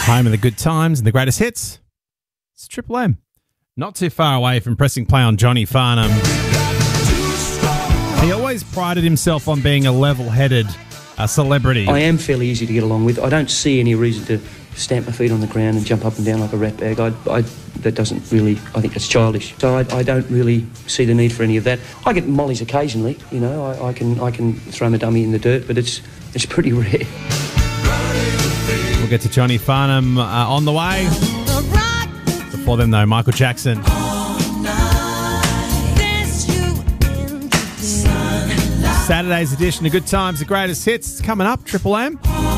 Home of the good times and the greatest hits. It's Triple M. Not too far away from pressing play on Johnny Farnham. He always prided himself on being a level-headed celebrity. I am fairly easy to get along with. I don't see any reason to stamp my feet on the ground and jump up and down like a rat bag. That doesn't really, I think that's childish. So I don't really see the need for any of that. I get mollies occasionally, you know, I can throw my dummy in the dirt, but it's pretty rare. We'll get to Johnny Farnham on the way. Before then, though, Michael Jackson. Saturday's edition of Good Times, the greatest hits. It's coming up, Triple M.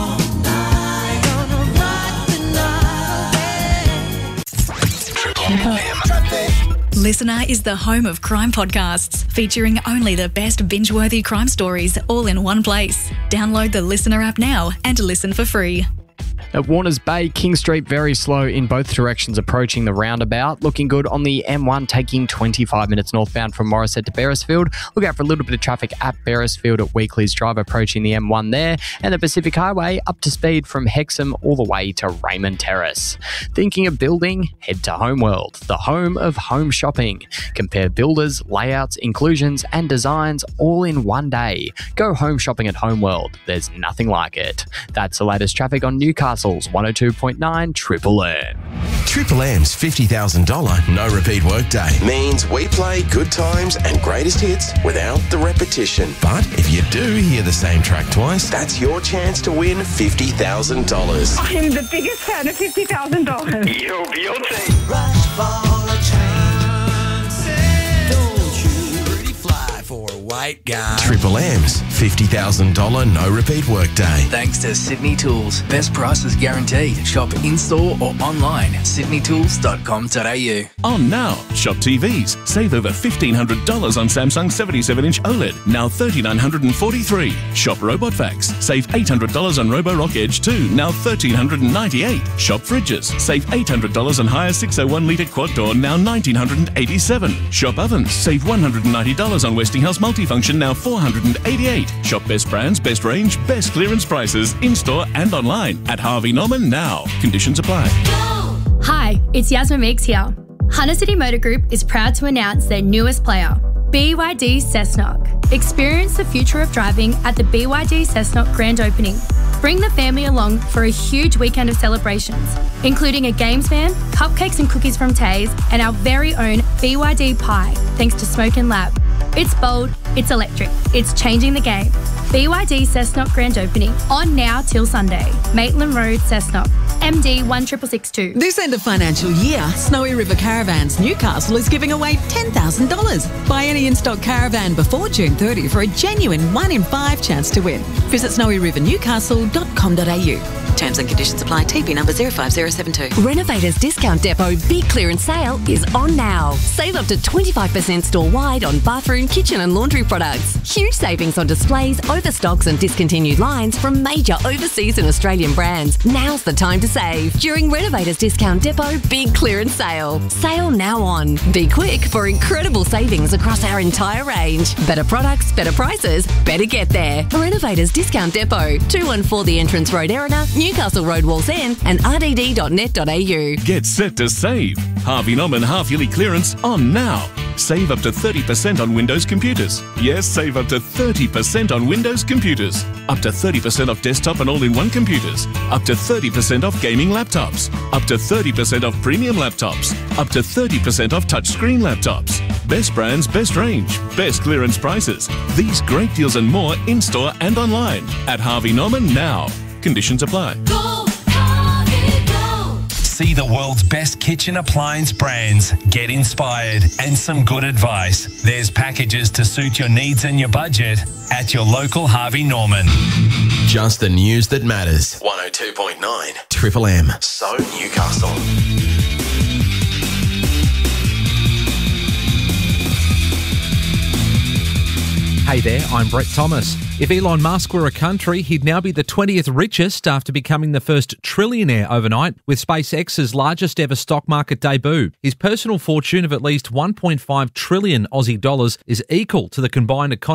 Listener is the home of crime podcasts, featuring only the best binge-worthy crime stories all in one place. Download the Listener app now and listen for free. At Warners Bay, King Street very slow in both directions approaching the roundabout. Looking good on the M1, taking 25 minutes northbound from Morisset to Beresfield. Look out for a little bit of traffic at Beresfield at Weekly's Drive approaching the M1 there. And the Pacific Highway up to speed from Hexham all the way to Raymond Terrace. Thinking of building? Head to Homeworld, the home of home shopping. Compare builders, layouts, inclusions and designs all in one day. Go home shopping at Homeworld. There's nothing like it. That's the latest traffic on Newcastle's 102.9 Triple M. Triple M's $50,000 no repeat workday means we play good times and greatest hits without the repetition. But if you do hear the same track twice, that's your chance to win $50,000. I am the biggest fan of $50,000. Yo, Beyonce. Rush for a chance. Don't you pretty fly for a white guy. Triple M's $50,000 no repeat workday. Thanks to Sydney Tools. Best prices guaranteed. Shop in-store or online. sydneytools.com.au. On now, Shop TVs. Save over $1,500 on Samsung 77-inch OLED, now $3,943. Shop Robot Vacs. Save $800 on Roborock Edge 2, now $1,398. Shop Fridges. Save $800 on Haier 601-litre quad door, now $1,987. Shop Ovens. Save $190 on Westinghouse Multifunction, now $488. Shop best brands, best range, best clearance prices, in-store and online at Harvey Norman now. Conditions apply. Hi, it's Yasmin Meeks here. Hunter City Motor Group is proud to announce their newest player, BYD Cessnock. Experience the future of driving at the BYD Cessnock grand opening. Bring the family along for a huge weekend of celebrations, including a games van, cupcakes and cookies from Taze, and our very own BYD Pie, thanks to Smoke and Lab. It's bold, it's electric, it's changing the game. BYD Cessnock grand opening, on now till Sunday. Maitland Road, Cessnock, MD 16662. This end of financial year, Snowy River Caravans Newcastle is giving away $10,000. Buy any in-stock caravan before June 30 for a genuine 1 in 5 chance to win. Visit snowyrivernewcastle.com.au. Terms and conditions apply. TP number 05072. Renovators Discount Depot Big Clearance Sale is on now. Save up to 25% store-wide on bathroom, kitchen and laundry products. Huge savings on displays, overstocks and discontinued lines from major overseas and Australian brands. Now's the time to save during Renovators Discount Depot Big Clearance Sale. Sale now on. Be quick for incredible savings across our entire range. Better products, better prices, better get there. Renovators Discount Depot, 214 The Entrance Road, Erina, Newcastle Road, Walls End and rdd.net.au. Get set to save. Harvey Norman half-yearly clearance on now. Save up to 30% on Windows computers. Yes, save up to 30% on Windows computers. Up to 30% off desktop and all-in-one computers. Up to 30% off gaming laptops. Up to 30% off premium laptops. Up to 30% off touchscreen laptops. Best brands, best range, best clearance prices. These great deals and more in-store and online at Harvey Norman now. Conditions apply. See the world's best kitchen appliance brands, get inspired and some good advice. There's packages to suit your needs and your budget at your local Harvey Norman. Just the news that matters. 102.9 Triple M. So Newcastle. Hey there, I'm Brett Thomas. If Elon Musk were a country, he'd now be the 20th richest after becoming the first trillionaire overnight with SpaceX's largest ever stock market debut. His personal fortune of at least 1.5 trillion Aussie dollars is equal to the combined economies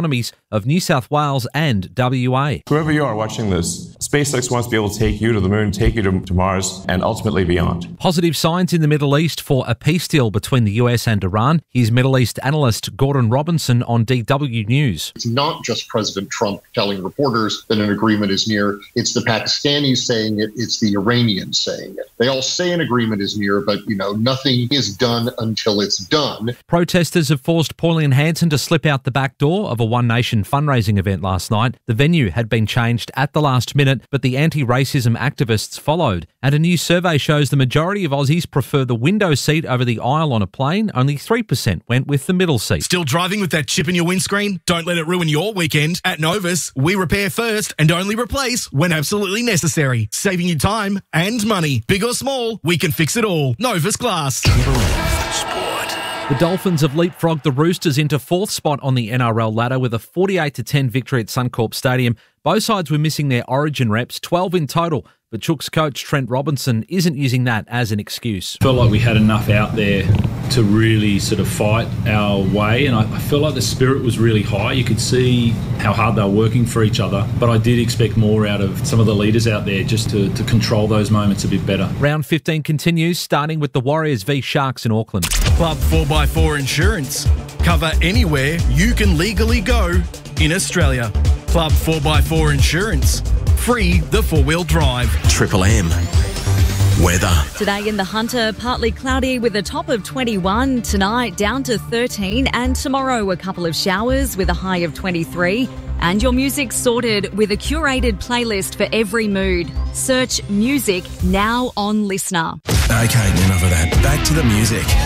of New South Wales and WA. Whoever you are watching this, SpaceX wants to be able to take you to the moon, take you to Mars, and ultimately beyond. Positive signs in the Middle East for a peace deal between the US and Iran. Here's Middle East analyst Gordon Robinson on DW News. It's not just President Trump telling reporters that an agreement is near. It's the Pakistanis saying it. It's the Iranians saying it. They all say an agreement is near, but, nothing is done until it's done. Protesters have forced Pauline Hanson to slip out the back door of a One Nation fundraising event last night. The venue had been changed at the last minute, but the anti-racism activists followed. And a new survey shows the majority of Aussies prefer the window seat over the aisle on a plane. Only 3% went with the middle seat. Still driving with that chip in your windscreen? Don't let it ruin your weekend. At Novus, we repair first and only replace when absolutely necessary, saving you time and money. Big or small, we can fix it all. Novus Glass. The Dolphins have leapfrogged the Roosters into fourth spot on the NRL ladder with a 48-10 victory at Suncorp Stadium. Both sides were missing their origin reps, 12 in total, but Chooks coach Trent Robinson isn't using that as an excuse. I felt like we had enough out there to really sort of fight our way, and I felt like the spirit was really high. You could see how hard they were working for each other, but I did expect more out of some of the leaders out there just to control those moments a bit better. Round 15 continues, starting with the Warriors v Sharks in Auckland. Club 4x4 Insurance. Cover anywhere you can legally go in Australia. Club 4x4 Insurance. Free the four-wheel drive. Triple M. Weather. Today in the Hunter, partly cloudy with a top of 21. Tonight down to 13. And tomorrow a couple of showers with a high of 23. And your music sorted with a curated playlist for every mood. Search music now on Listener. Okay, enough of that. Back to the music.